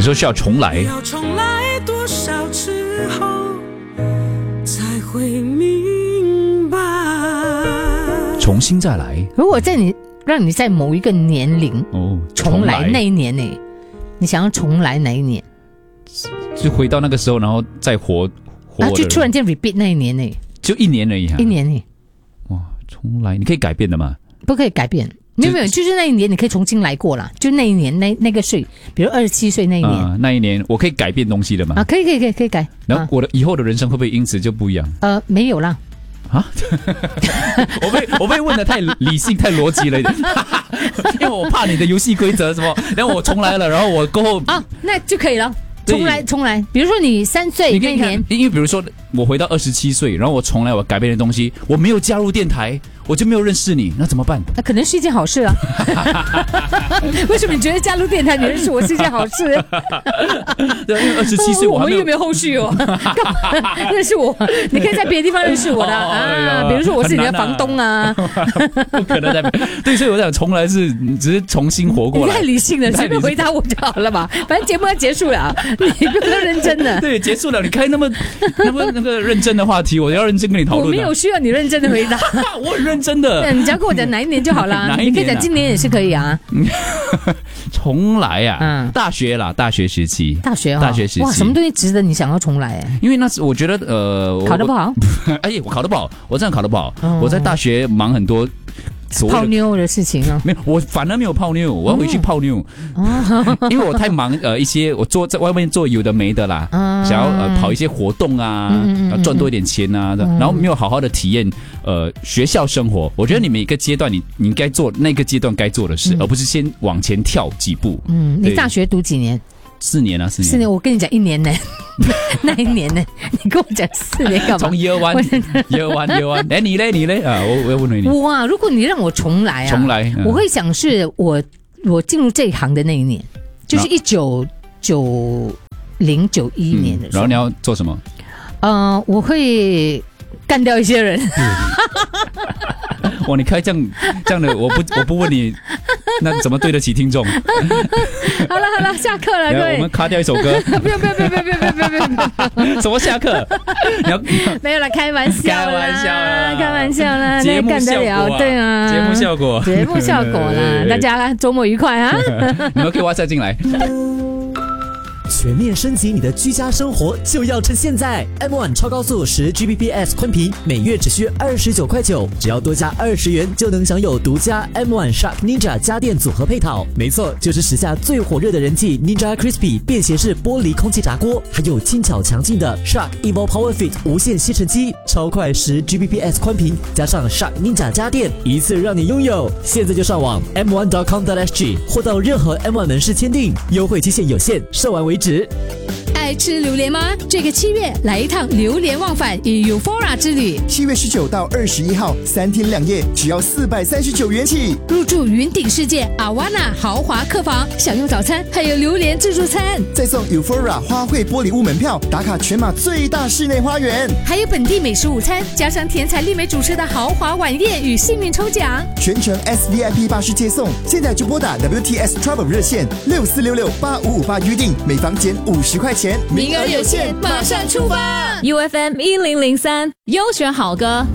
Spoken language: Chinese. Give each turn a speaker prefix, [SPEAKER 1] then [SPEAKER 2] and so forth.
[SPEAKER 1] 时候需要重来。
[SPEAKER 2] 要重来多少之后才会明白，
[SPEAKER 1] 重新再来。
[SPEAKER 3] 如果让你在某一个年龄重来那一年呢，你想要重来哪一年？
[SPEAKER 1] 就回到那个时候，然后再活
[SPEAKER 3] 就突然间 repeat 那一年呢？
[SPEAKER 1] 就1年而已
[SPEAKER 3] 1年呢？
[SPEAKER 1] 哇，重来，你可以改变的吗？
[SPEAKER 3] 不可以改变。没有，就是那一年你可以重新来过啦，就那一年那个岁，比如27岁那一年，
[SPEAKER 1] 那一年我可以改变东西的吗？
[SPEAKER 3] 可以改。
[SPEAKER 1] 然后我的以后的人生会不会因此就不一样？
[SPEAKER 3] 没有啦。
[SPEAKER 1] 我被问的太理性太逻辑了一点，因为我怕你的游戏规则什么，然后我重来了，然后我过后
[SPEAKER 3] 那就可以了。重来，比如说你3岁那年，
[SPEAKER 1] 因为比如说我回到27岁，然后我重来，我改变的东西，我没有加入电台，我就没有认识你，那怎么办？
[SPEAKER 3] 那可能是一件好事啊。为什么你觉得加入电台你认识我是一件好事？
[SPEAKER 1] 对，因为27岁
[SPEAKER 3] 我们有没有后续哦？认识我，你可以在别的地方认识我的比如说我是你的房东啊。
[SPEAKER 1] 不可能在对，所以我想重来是只是重新活过来。
[SPEAKER 3] 你太理性了，随便回答我就好了嘛。反正节目要结束了，你不能认真的。
[SPEAKER 1] 对，结束了，你开那么认真的话题，我要认真跟你讨论。
[SPEAKER 3] 我没有需要你认真的回答。
[SPEAKER 1] 我很认真的。
[SPEAKER 3] 你只要跟我讲哪一年就好啦。
[SPEAKER 1] 哪一年？
[SPEAKER 3] 你可以讲今年也是可以啊。
[SPEAKER 1] 重来啊，大学时期。大学时期。
[SPEAKER 3] 哇，什么东西值得你想要重来？
[SPEAKER 1] 因为那是我觉得
[SPEAKER 3] 考得不好。
[SPEAKER 1] 我考得不好，我真的考得不好。我在大学忙很多。
[SPEAKER 3] 泡妞的事情啊，
[SPEAKER 1] 没有，我反而没有泡妞，我要回去泡妞，因为我太忙一些我在外面做有的没的啦，想要跑一些活动啊，赚多一点钱啊，然后没有好好的体验学校生活。我觉得你每一个阶段你应该做那个阶段该做的事，而不是先往前跳几步。
[SPEAKER 3] 你大学读几年
[SPEAKER 1] ？4年啊，4年。
[SPEAKER 3] 我跟你讲1年呢，那一年呢，你跟我讲4年干嘛？
[SPEAKER 1] 从year one，哎，你嘞啊，我要问回你。
[SPEAKER 3] 如果你让我重来，我会想是我进入这一行的那一年，就是1990、91年的时候。
[SPEAKER 1] 然后你要做什么？
[SPEAKER 3] 我会干掉一些人。
[SPEAKER 1] 哇，你开这样的，我不问你，那怎么对得起听众？
[SPEAKER 3] 好了，下课了，各位，
[SPEAKER 1] 我们卡掉一首歌。
[SPEAKER 3] 不用，
[SPEAKER 1] 什么下课？
[SPEAKER 3] 没有了，开玩笑啦，
[SPEAKER 1] 节目效果，
[SPEAKER 3] 对啊，
[SPEAKER 1] 节目效果
[SPEAKER 3] 啦，大家周末愉快啊！
[SPEAKER 1] 你们可以WhatsApp进来。
[SPEAKER 4] 全面升级你的居家生活就要趁现在 M1 超高速10 Gbps 宽频每月只需29.9块，只要多加20元就能享有独家 M1 Shark Ninja 家电组合配套。没错，就是时下最火热的人气 Ninja Crispy 便携式玻璃空气炸锅，还有轻巧强劲的 Shark Evo Power Fit 无线吸尘机，超快10 Gbps 宽频加上 Shark Ninja 家电，一次让你拥有。现在就上网 m1.com.sg 或到任何 M1 门市签订，优惠期限有限，售完为止。
[SPEAKER 5] 爱吃榴莲吗？这个7月来一趟榴莲忘返与 Euphoria 之旅。
[SPEAKER 6] 7月19到21号3天2夜，只要439元起。
[SPEAKER 5] 入住云顶世界 Awana 豪华客房，享用早餐，还有榴莲自助餐，
[SPEAKER 6] 再送 Euphoria 花卉玻璃屋门票，打卡全马最大室内花园，
[SPEAKER 5] 还有本地美食午餐，加上天才丽美主持的豪华晚宴与幸运抽奖，
[SPEAKER 6] 全程 SVIP 巴士接送。现在就拨打 WTS Travel 热线64668558预定，每房减50块钱。
[SPEAKER 5] 名额有限，马上出发。
[SPEAKER 7] UFM 1003优选好歌，